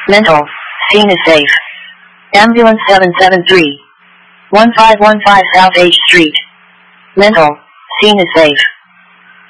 Mental, scene is safe. Ambulance 773. 1515 South H Street. Mental, scene is safe.